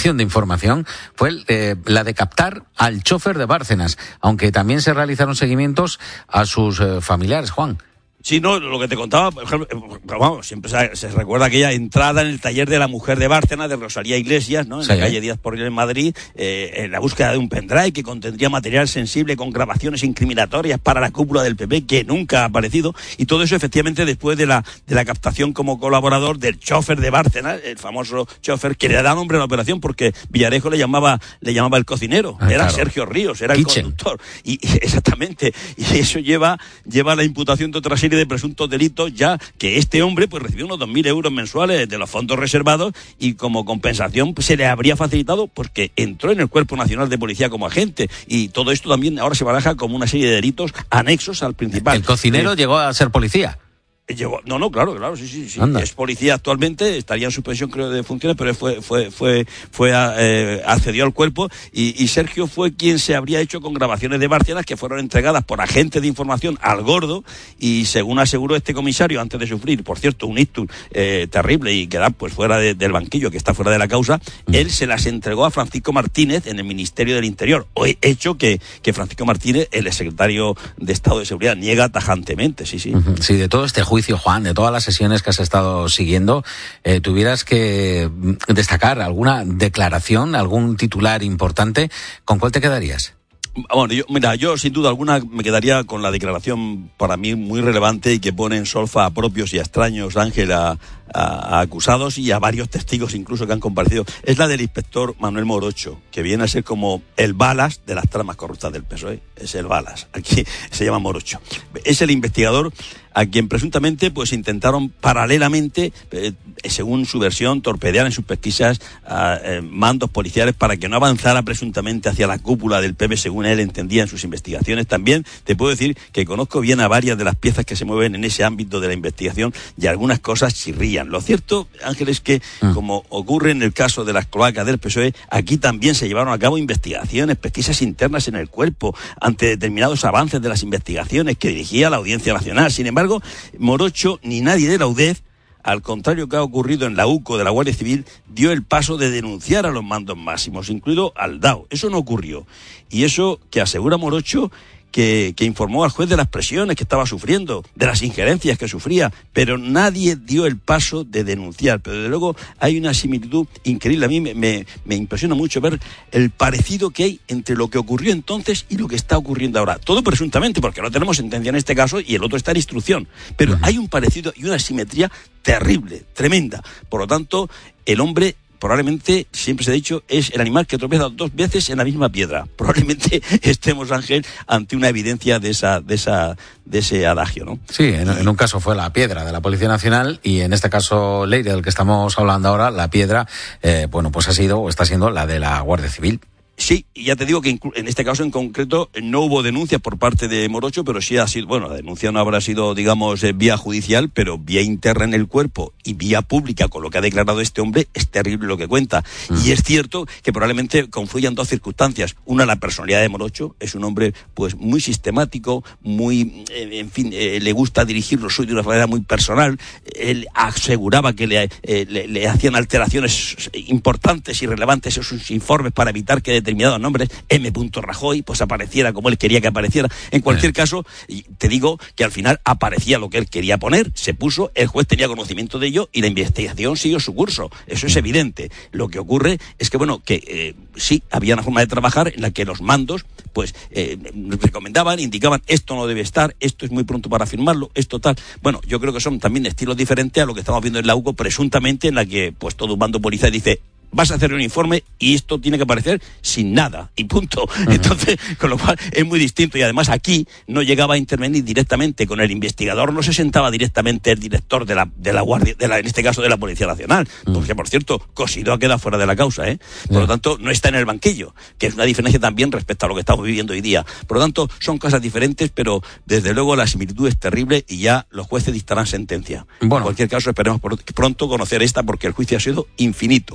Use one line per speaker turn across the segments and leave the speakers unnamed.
captación de información fue la de captar al chofer de Bárcenas, aunque también se realizaron seguimientos a sus familiares, Juan.
Sí, no, lo que te contaba, por ejemplo, vamos, siempre se recuerda aquella entrada en el taller de la mujer de Bárcenas, de Rosalía Iglesias, ¿no? En la calle Díaz Porlier en Madrid, en la búsqueda de un pendrive que contendría material sensible con grabaciones incriminatorias para la cúpula del PP que nunca ha aparecido, y todo eso efectivamente después de la captación como colaborador del chofer de Bárcenas, el famoso chofer que le da nombre a la operación porque Villarejo le llamaba el cocinero, era claro. Sergio Ríos, era Kitchen. El conductor, y exactamente, y eso lleva a la imputación de otra serie de presuntos delitos, ya que este hombre pues recibió unos 2.000 euros mensuales de los fondos reservados y como compensación pues, se le habría facilitado porque entró en el Cuerpo Nacional de Policía como agente, y todo esto también ahora se baraja como una serie de delitos anexos al principal.
¿El cocinero llegó a ser policía?
No, claro, sí. Anda. Es policía actualmente, estaría en suspensión creo de funciones, pero accedió al cuerpo y Sergio fue quien se habría hecho con grabaciones de Bárcenas que fueron entregadas por agentes de información al Gordo, y según aseguró este comisario antes de sufrir, por cierto, un ictus terrible y quedar pues fuera del banquillo, que está fuera de la causa, él se las entregó a Francisco Martínez en el Ministerio del Interior, hecho que Francisco Martínez, el exsecretario de Estado de Seguridad, niega tajantemente, sí.
Sí, de todo este juicio, Juan, de todas las sesiones que has estado siguiendo, tuvieras que destacar alguna declaración, algún titular importante, ¿con cuál te quedarías?
Bueno, yo sin duda alguna me quedaría con la declaración para mí muy relevante y que pone en solfa a propios y a extraños, Ángel, a acusados y a varios testigos incluso que han comparecido. Es la del inspector Manuel Morocho, que viene a ser como el balas de las tramas corruptas del PSOE. Es el balas, aquí se llama Morocho. Es el investigador a quien presuntamente pues intentaron paralelamente, según su versión, torpedear en sus pesquisas a mandos policiales para que no avanzara presuntamente hacia la cúpula del PP, según él entendía en sus investigaciones. También te puedo decir que conozco bien a varias de las piezas que se mueven en ese ámbito de la investigación y algunas cosas chirrían. Lo cierto, Ángel, es que, como ocurre en el caso de las cloacas del PSOE, aquí también se llevaron a cabo investigaciones, pesquisas internas en el cuerpo, ante determinados avances de las investigaciones que dirigía la Audiencia Nacional. Sin embargo, Morocho ni nadie de la UDEF, al contrario que ha ocurrido en la UCO de la Guardia Civil, dio el paso de denunciar a los mandos máximos, incluido al DAO. Eso no ocurrió. Y eso que asegura Morocho, que informó al juez de las presiones que estaba sufriendo, de las injerencias que sufría, pero nadie dio el paso de denunciar. Pero desde luego hay una similitud increíble. A mí me impresiona mucho ver el parecido que hay entre lo que ocurrió entonces y lo que está ocurriendo ahora. Todo presuntamente, porque no tenemos sentencia en este caso y el otro está en instrucción. Pero hay un parecido y una simetría terrible, tremenda. Por lo tanto, el hombre probablemente, siempre se ha dicho, es el animal que tropieza 2 veces en la misma piedra. Probablemente estemos, Ángel, ante una evidencia de ese adagio, ¿no?
Sí, en un caso fue la piedra de la Policía Nacional y en este caso, Leire, del que estamos hablando ahora, la piedra, pues ha sido o está siendo la de la Guardia Civil.
Sí, y ya te digo que en este caso en concreto no hubo denuncia por parte de Morocho, pero sí ha sido, bueno, la denuncia no habrá sido, digamos, vía judicial, pero vía interna en el cuerpo y vía pública, con lo que ha declarado este hombre, es terrible lo que cuenta. Y es cierto que probablemente confluyan 2 circunstancias. Una, la personalidad de Morocho, es un hombre pues muy sistemático, muy, le gusta dirigir lo suyo de una manera muy personal. Él aseguraba que le hacían alteraciones importantes y relevantes en sus informes para evitar que determinados nombres, M. Rajoy, pues apareciera como él quería que apareciera. En cualquier caso, te digo que al final aparecía lo que él quería poner, se puso, el juez tenía conocimiento de ello y la investigación siguió su curso. Eso es evidente. Lo que ocurre es que, bueno, que sí, había una forma de trabajar en la que los mandos, pues, recomendaban, indicaban, esto no debe estar, esto es muy pronto para firmarlo, esto tal. Bueno, yo creo que son también estilos diferentes a lo que estamos viendo en la UCO, presuntamente, en la que, pues, todo un bando policial dice, vas a hacer un informe y esto tiene que aparecer sin nada y punto. Entonces, con lo cual es muy distinto y además aquí no llegaba a intervenir directamente con el investigador, no se sentaba directamente el director de la Guardia, en este caso de la Policía Nacional, porque por cierto, Cosidó ha quedado fuera de la causa, por lo tanto no está en el banquillo, que es una diferencia también respecto a lo que estamos viviendo hoy día. Por lo tanto, son cosas diferentes, pero desde luego la similitud es terrible y ya los jueces dictarán sentencia. Bueno. En cualquier caso, esperemos pronto conocer esta porque el juicio ha sido infinito. El juicio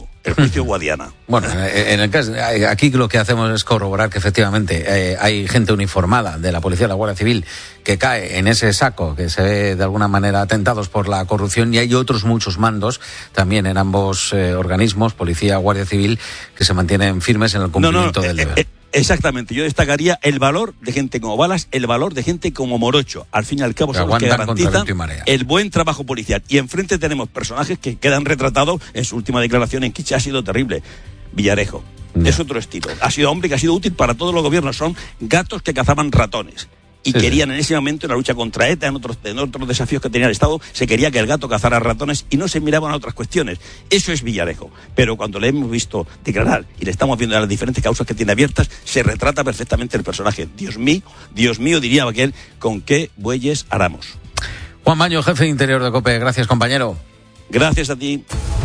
Comercio Guadiana.
Bueno, en el caso, aquí lo que hacemos es corroborar que efectivamente hay gente uniformada de la policía, de la Guardia Civil, que cae en ese saco, que se ve de alguna manera atentados por la corrupción, y hay otros muchos mandos también en ambos organismos, policía, Guardia Civil, que se mantienen firmes en el cumplimiento del deber.
Exactamente, yo destacaría el valor de gente como Balas, el valor de gente como Morocho. Al fin y al cabo son los que garantizan el buen trabajo policial. Y enfrente tenemos personajes que quedan retratados en su última declaración en Quiché. Ha sido terrible. Villarejo, es otro estilo. Ha sido hombre que ha sido útil para todos los gobiernos. Son gatos que cazaban ratones. Y querían en ese momento, en la lucha contra ETA, en otros desafíos que tenía el Estado, se quería que el gato cazara ratones y no se miraban a otras cuestiones. Eso es Villarejo. Pero cuando le hemos visto declarar y le estamos viendo las diferentes causas que tiene abiertas, se retrata perfectamente el personaje. Dios mío, diría aquel, ¿con qué bueyes aramos?
Juan Maño, jefe de Interior de COPE. Gracias, compañero.
Gracias a ti.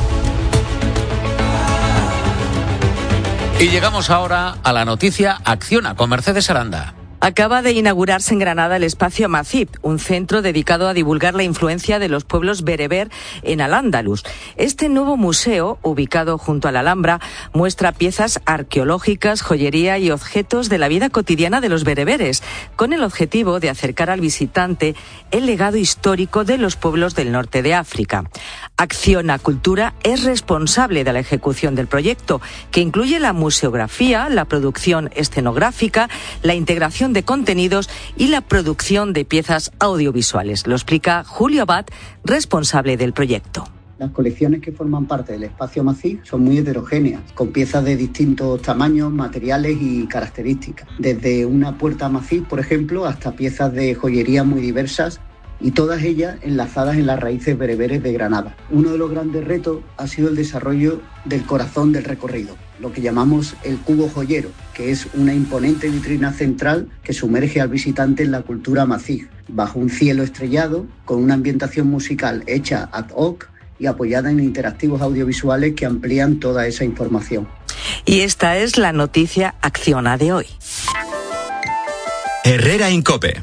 Y llegamos ahora a la noticia Acciona con Mercedes Aranda.
Acaba de inaugurarse en Granada el espacio Macip, un centro dedicado a divulgar la influencia de los pueblos bereber en Al-Ándalus. Este nuevo museo, ubicado junto a la Alhambra, muestra piezas arqueológicas, joyería y objetos de la vida cotidiana de los bereberes, con el objetivo de acercar al visitante el legado histórico de los pueblos del norte de África. Acciona Cultura es responsable de la ejecución del proyecto, que incluye la museografía, la producción escenográfica, la integración de contenidos y la producción de piezas audiovisuales. Lo explica Julio Abad, responsable del proyecto.
Las colecciones que forman parte del espacio Macip son muy heterogéneas, con piezas de distintos tamaños, materiales y características. Desde una puerta Macip, por ejemplo, hasta piezas de joyería muy diversas, y todas ellas enlazadas en las raíces bereberes de Granada. Uno de los grandes retos ha sido el desarrollo del corazón del recorrido, lo que llamamos el cubo joyero, que es una imponente vitrina central que sumerge al visitante en la cultura Macip, bajo un cielo estrellado, con una ambientación musical hecha ad hoc y apoyada en interactivos audiovisuales que amplían toda esa información.
Y esta es la noticia Acciona de hoy.
Herrera en COPE.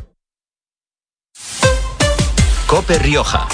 COPE Rioja.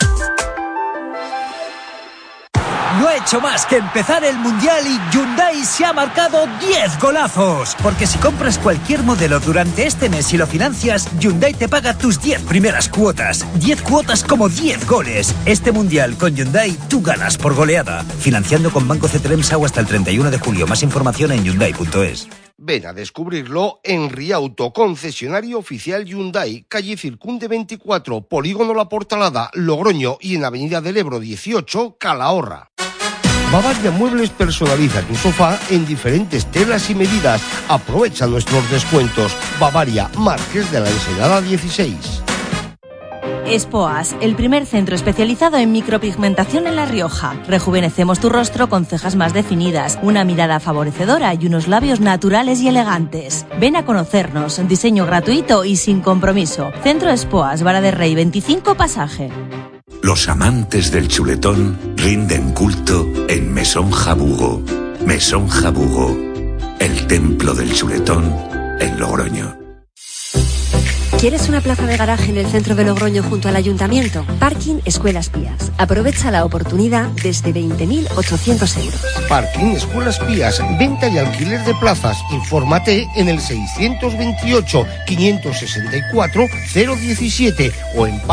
No ha hecho más que empezar el Mundial y Hyundai se ha marcado 10 golazos. Porque si compras cualquier modelo durante este mes y lo financias, Hyundai te paga tus 10 primeras cuotas. 10 cuotas como 10 goles. Este Mundial con Hyundai tú ganas por goleada. Financiando con Banco Cetremsau hasta el 31 de julio. Más información en Hyundai.es.
Ven a descubrirlo en Riauto, concesionario oficial Hyundai, calle Circunde 24, Polígono La Portalada, Logroño, y en Avenida del Ebro 18, Calahorra. Bavaria Muebles personaliza tu sofá en diferentes telas y medidas. Aprovecha nuestros descuentos. Bavaria, Márquez de la Ensenada 16.
Espoas, el primer centro especializado en micropigmentación en La Rioja. Rejuvenecemos tu rostro con cejas más definidas, una mirada favorecedora y unos labios naturales y elegantes. Ven a conocernos, diseño gratuito y sin compromiso. Centro Espoas, Vara de Rey 25 Pasaje.
Los amantes del chuletón rinden culto en Mesón Jabugo. Mesón Jabugo, el templo del chuletón en Logroño.
¿Quieres una plaza de garaje en el centro de Logroño junto al ayuntamiento? Parking Escuelas Pías. Aprovecha la oportunidad desde 20.800 euros.
Parking Escuelas Pías. Venta y alquiler de plazas. Infórmate en el 628-564-017 o en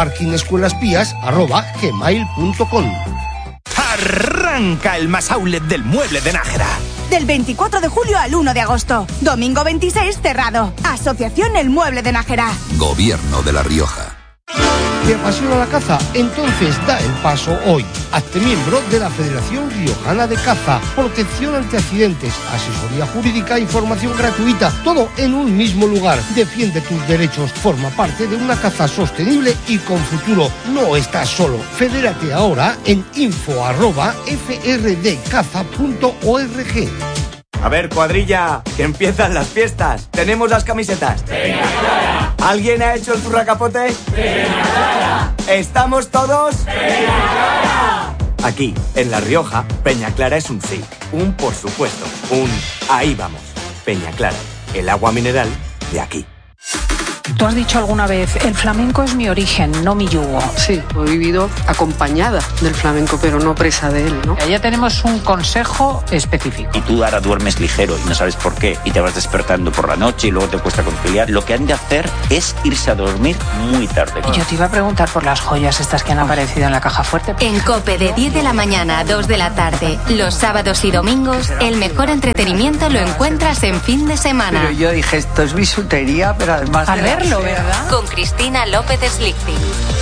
parkingescuelaspías@gmail.com.
Arranca el Más Outlet del Mueble de Nájera.
Del 24 de julio al 1 de agosto. Domingo 26 cerrado. Asociación El Mueble de Nájera.
Gobierno de La Rioja.
¿Te apasiona la caza? Entonces da el paso hoy. Hazte miembro de la Federación Riojana de Caza. Protección ante accidentes, asesoría jurídica y formación gratuita. Todo en un mismo lugar. Defiende tus derechos. Forma parte de una caza sostenible y con futuro. No estás solo. Fedérate ahora en info@frdcaza.org.
A ver, cuadrilla, que empiezan las fiestas. Tenemos las camisetas. Peñaclara. ¿Alguien ha hecho el zurracapote? Peñaclara. ¿Estamos todos? Peñaclara. Aquí, en La Rioja, Peñaclara es un sí, un por supuesto, un ahí vamos. Peñaclara, el agua mineral de aquí.
Tú has dicho alguna vez, el flamenco es mi origen, no mi yugo.
Sí, he vivido acompañada del flamenco, pero no presa de él, ¿no?
Ya tenemos un consejo específico.
Y tú ahora duermes ligero y no sabes por qué, y te vas despertando por la noche y luego te cuesta conciliar. Lo que han de hacer es irse a dormir muy tarde.
Y yo te iba a preguntar por las joyas estas que han aparecido en la caja fuerte.
En COPE de 10 de la mañana a 2 de la tarde, los sábados y domingos, el mejor entretenimiento lo encuentras en fin de semana.
Pero yo dije, esto es bisutería, pero además
al verlo, ¿verdad?
Con Cristina López Slichting.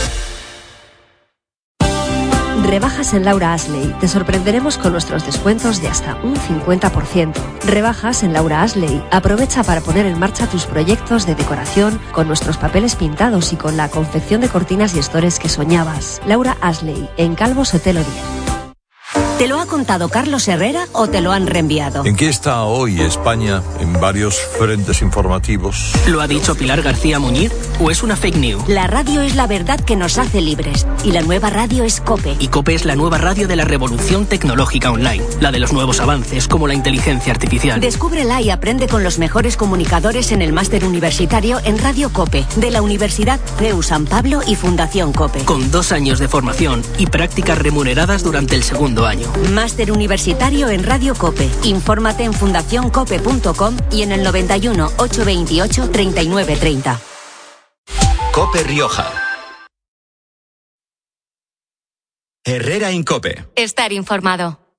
Rebajas en Laura Ashley. Te sorprenderemos con nuestros descuentos de hasta un 50%. Rebajas en Laura Ashley. Aprovecha para poner en marcha tus proyectos de decoración con nuestros papeles pintados y con la confección de cortinas y estores que soñabas. Laura Ashley, en Calvo Sotelo 10.
¿Te lo ha contado Carlos Herrera o te lo han reenviado?
¿En qué está hoy España en varios frentes informativos?
¿Lo ha dicho Pilar García Muñiz o es una fake news?
La radio es la verdad que nos hace libres y la nueva radio es COPE.
Y COPE es la nueva radio de la revolución tecnológica online, la de los nuevos avances como la inteligencia artificial.
Descúbrela y aprende con los mejores comunicadores en el máster universitario en Radio COPE de la Universidad CEU San Pablo y Fundación COPE.
Con 2 años de formación y prácticas remuneradas durante el segundo año.
Máster universitario en Radio COPE. Infórmate en fundacioncope.com y en el 91 828 3930.
COPE Rioja. Herrera en COPE.
Estar informado.